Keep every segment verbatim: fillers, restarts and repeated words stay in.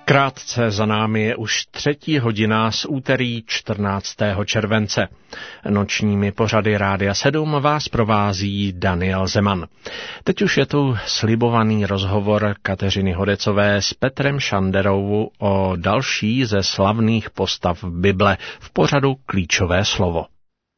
Krátce za námi je už třetí hodina z úterý čtrnáctého července. Nočními pořady Rádia sedm vás provází Daniel Zeman. Teď už je tu slibovaný rozhovor Kateřiny Hodecové s Petrem Šanderou o další ze slavných postav Bible v pořadu Klíčové slovo.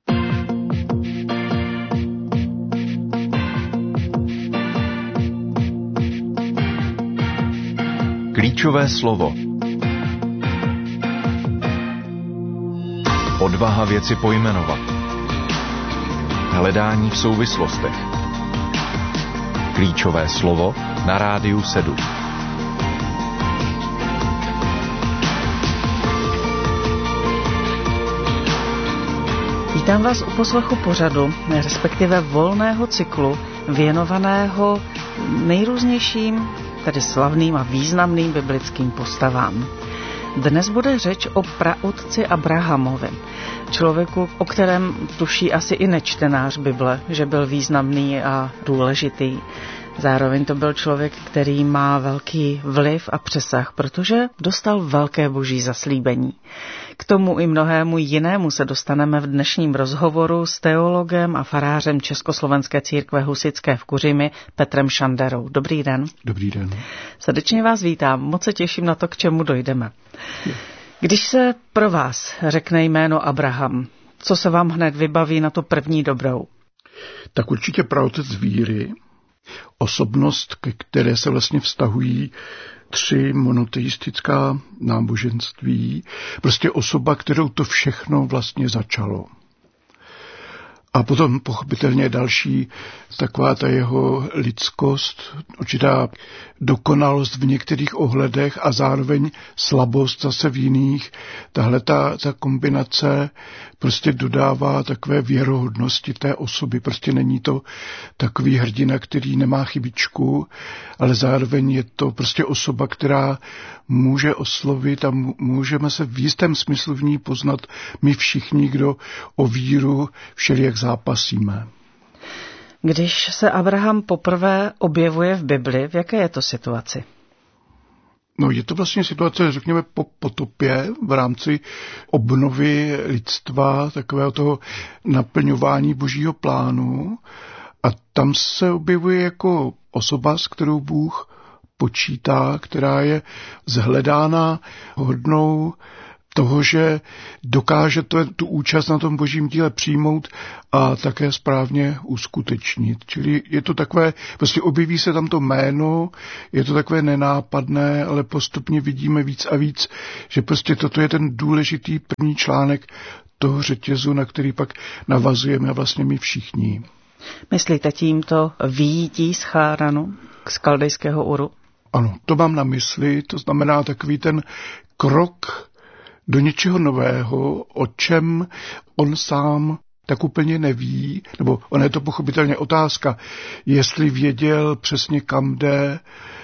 Klíčové slovo. Odvaha věci pojmenovat. Hledání v souvislostech. Klíčové slovo na Rádiu sedm. Vítám vás u poslechu pořadu, respektive volného cyklu, věnovaného nejrůznějším, tedy slavným a významným biblickým postavám. Dnes bude řeč o praotci Abrahamovi, člověku, o kterém tuší asi i nečtenář Bible, že byl významný a důležitý. Zároveň to byl člověk, který má velký vliv a přesah, protože dostal velké boží zaslíbení. K tomu i mnohému jinému se dostaneme v dnešním rozhovoru s teologem a farářem Československé církve husitské v Kuřimi Petrem Šanderou. Dobrý den. Dobrý den. Srdečně vás vítám, moc se těším na to, k čemu dojdeme. Když se pro vás řekne jméno Abraham, co se vám hned vybaví na tu první dobrou? Tak určitě praotec víry, osobnost, ke které se vlastně vztahují tři monoteistická náboženství, prostě osoba, kterou to všechno vlastně začalo. A potom pochopitelně další taková ta jeho lidskost, určitá dokonalost v některých ohledech a zároveň slabost zase v jiných. Tahle ta, ta kombinace prostě dodává takové věrohodnosti té osoby. Prostě není to takový hrdina, který nemá chybičku, ale zároveň je to prostě osoba, která může oslovit a můžeme se v jistém smyslu v ní poznat my všichni, kdo o víru všelijak zápasíme. Když se Abraham poprvé objevuje v Bibli, v jaké je to situaci? No, je to vlastně situace, řekněme, po potopě v rámci obnovy lidstva, takového toho naplňování božího plánu. A tam se objevuje jako osoba, s kterou Bůh počítá, která je zhledána hodnou toho, že dokáže to, tu účast na tom božím díle přijmout a také správně uskutečnit. Čili je to takové, prostě objeví se tam to jméno, je to takové nenápadné, ale postupně vidíme víc a víc, že prostě toto je ten důležitý první článek toho řetězu, na který pak navazujeme vlastně my všichni. Myslíte tímto výjití z Cháranu, z Kaldejského Uru? Ano, to mám na mysli, to znamená takový ten krok do něčeho nového, o čem on sám tak úplně neví, nebo ona je to pochopitelně otázka, jestli věděl přesně kam jde,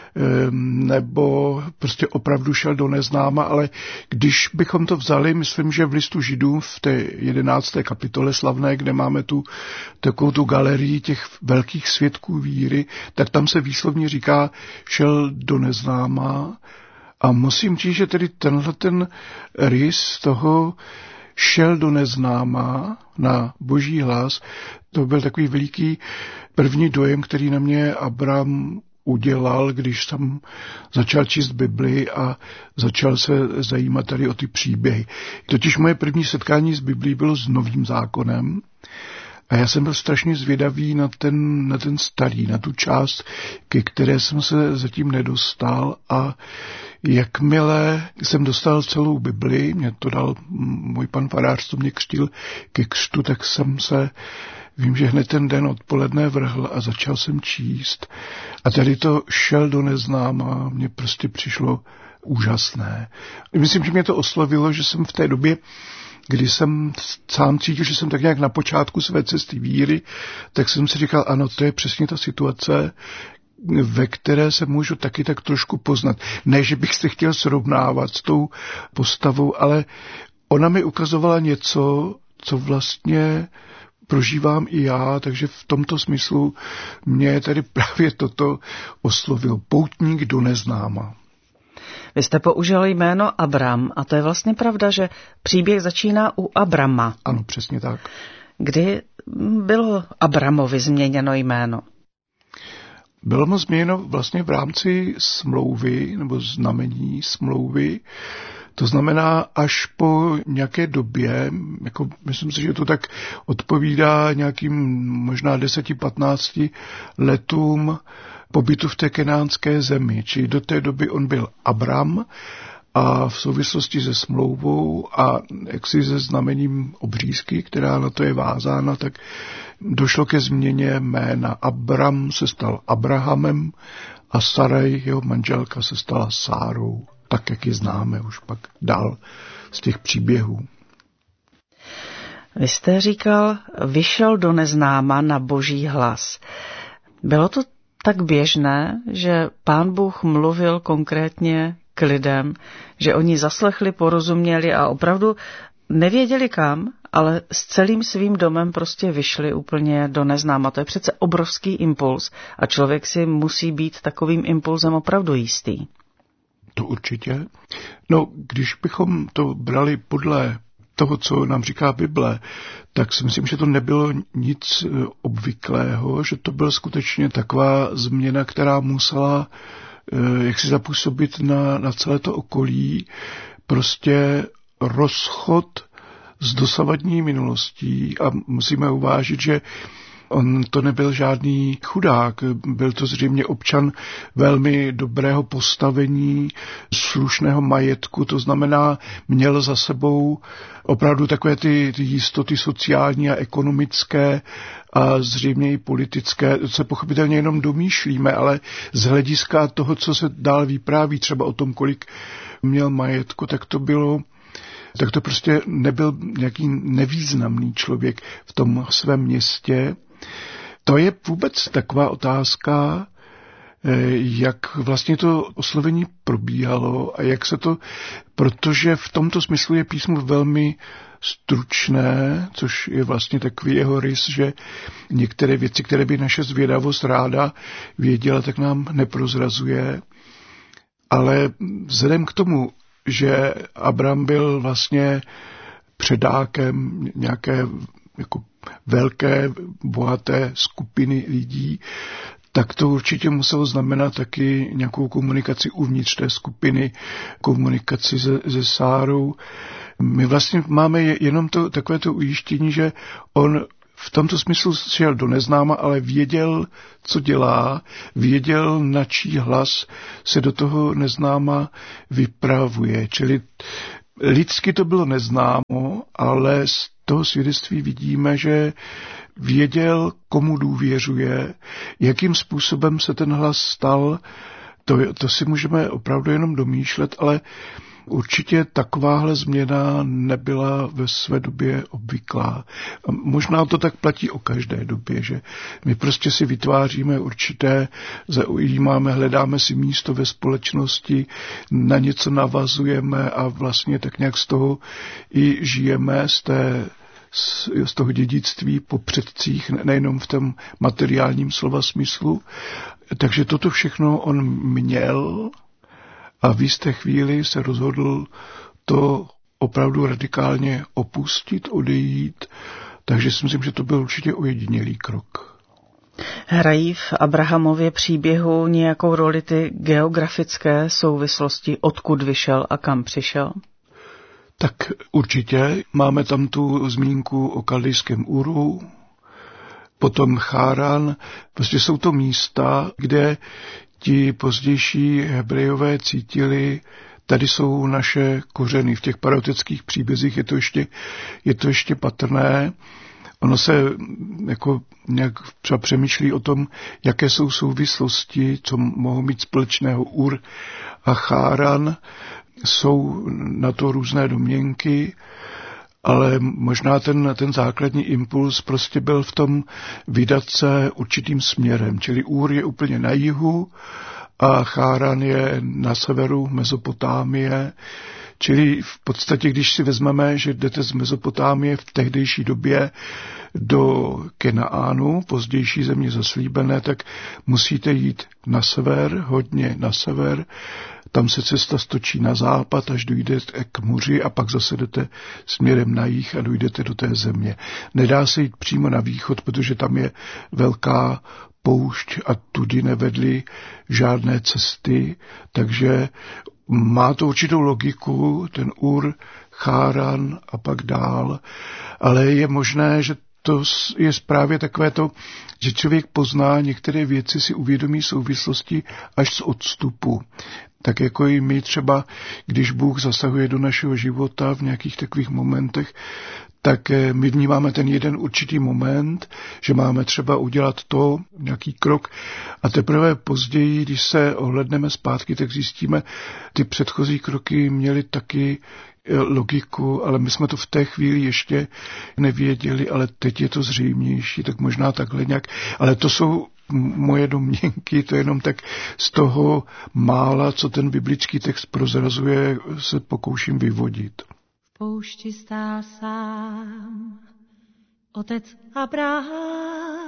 nebo prostě opravdu šel do neznáma, ale když bychom to vzali, myslím, že v listu Židům v té jedenácté kapitole slavné, kde máme tu takovou tu galerii těch velkých svědků víry, tak tam se výslovně říká, šel do neznáma. A musím říct, že tedy tenhle ten rys toho šel do neznáma na boží hlas, to byl takový veliký první dojem, který na mě Abraham udělal, když jsem začal číst Bibli a začal se zajímat tady o ty příběhy. Totiž moje první setkání s Biblí bylo s Novým zákonem a já jsem byl strašně zvědavý na ten, na ten starý, na tu část, ke které jsem se zatím nedostal a jakmile jsem dostal celou Bibli, mě to dal můj pan farář, co mě křtil ke křtu, tak jsem se, vím, že hned ten den odpoledne vrhl a začal jsem číst. A tady to šel do neznáma, mně prostě přišlo úžasné. Myslím, že mě to oslovilo, že jsem v té době, kdy jsem sám cítil, že jsem tak nějak na počátku své cesty víry, tak jsem si říkal, ano, to je přesně ta situace, ve které se můžu taky tak trošku poznat. Ne, že bych se chtěl srovnávat s tou postavou, ale ona mi ukazovala něco, co vlastně prožívám i já, takže v tomto smyslu mě tady právě toto oslovil. Poutník do neznáma. Vy jste použil jméno Abram a to je vlastně pravda, že příběh začíná u Abrama. Ano, přesně tak. Kdy bylo Abramovi změněno jméno? Bylo mu změněno vlastně v rámci smlouvy nebo znamení smlouvy. To znamená, až po nějaké době, jako myslím si, že to tak odpovídá nějakým možná deseti patnácti letům pobytu v té kenánské zemi. Čili do té doby on byl Abram a v souvislosti se smlouvou a jaksi se znamením obřízky, která na to je vázána, tak došlo ke změně jména. Abram se stal Abrahamem a Saraj, jeho manželka, se stala Sárou. Tak, jak ji známe už pak dál z těch příběhů. Vy jste říkal, vyšel do neznáma na boží hlas. Bylo to tak běžné, že Pán Bůh mluvil konkrétně k lidem, že oni zaslechli, porozuměli a opravdu nevěděli kam, ale s celým svým domem prostě vyšli úplně do neznáma. To je přece obrovský impuls a člověk si musí být takovým impulzem opravdu jistý. To určitě. No, když bychom to brali podle toho, co nám říká Bible, tak si myslím, že to nebylo nic obvyklého, že to byla skutečně taková změna, která musela jak si zapůsobit na, na celé to okolí, prostě rozchod s dosavadní minulostí a musíme uvážit, že on to nebyl žádný chudák, byl to zřejmě občan velmi dobrého postavení, slušného majetku, to znamená, měl za sebou opravdu takové ty, ty jistoty sociální a ekonomické a zřejmě i politické, to se pochopitelně jenom domýšlíme, ale z hlediska toho, co se dál vypráví, třeba o tom, kolik měl majetku, tak to bylo tak to prostě nebyl nějaký nevýznamný člověk v tom svém městě. To je vůbec taková otázka, jak vlastně to oslovení probíhalo a jak se to, protože v tomto smyslu je písmo velmi stručné, což je vlastně takový jeho rys, že některé věci, které by naše zvědavost ráda věděla, tak nám neprozrazuje. Ale vzhledem k tomu, že Abram byl vlastně předákem nějaké jako velké, bohaté skupiny lidí, tak to určitě muselo znamenat taky nějakou komunikaci uvnitř té skupiny, komunikaci se, se Sárou. My vlastně máme jenom to, takové to ujištění, že on v tomto smyslu šel do neznáma, ale věděl, co dělá, věděl, na čí hlas se do toho neznáma vypravuje. Čili lidsky to bylo neznámo, ale z toho svědectví vidíme, že věděl, komu důvěřuje, jakým způsobem se ten hlas stal. To, to si můžeme opravdu jenom domýšlet, ale určitě takováhle změna nebyla ve své době obvyklá. A možná to tak platí o každé době, že my prostě si vytváříme určité, zaujímáme, hledáme si místo ve společnosti, na něco navazujeme a vlastně tak nějak z toho i žijeme, z té z toho dědictví po předcích, nejenom v tom materiálním slova smyslu. Takže toto všechno on měl a v jisté chvíli se rozhodl to opravdu radikálně opustit, odejít, takže si myslím, že to byl určitě ojedinělý krok. Hrají v Abrahamově příběhu nějakou roli ty geografické souvislosti, odkud vyšel a kam přišel? Tak určitě. Máme tam tu zmínku o kaldejském Uru, potom Cháran. Prostě jsou to místa, kde ti pozdější Hebrejové cítili, tady jsou naše kořeny. V těch parotických příbězích je to ještě, je to ještě patrné. Ono se jako nějak třeba přemýšlí o tom, jaké jsou souvislosti, co mohou mít společného Ur a Cháran. Jsou na to různé domněnky, ale možná ten, ten základní impuls prostě byl v tom vydat se určitým směrem. Čili Úr je úplně na jihu a Cháran je na severu Mezopotámie. Čili v podstatě, když si vezmeme, že jdete z Mezopotámie v tehdejší době do Kenaánu, pozdější země zaslíbené, tak musíte jít na sever, hodně na sever. tam se cesta stočí na západ, až dojdete k moři a pak zase jdete směrem na jih a dojdete do té země. Nedá se jít přímo na východ, protože tam je velká poušť a tudy nevedly žádné cesty, takže má to určitou logiku, ten Ur, Cháran a pak dál, ale je možné, že to je právě takové to, že člověk pozná některé věci, si uvědomí souvislosti až z odstupu. Tak jako i my třeba, když Bůh zasahuje do našeho života v nějakých takových momentech, tak my vnímáme ten jeden určitý moment, že máme třeba udělat to, nějaký krok a teprve později, když se ohledneme zpátky, tak zjistíme, ty předchozí kroky měly taky logiku, ale my jsme to v té chvíli ještě nevěděli, ale teď je to zřejmější, tak možná takhle nějak, ale to jsou moje domněnky, to je jenom tak z toho mála, co ten biblický text prozrazuje, se pokouším vyvodit. V poušti stál sám otec Abraham,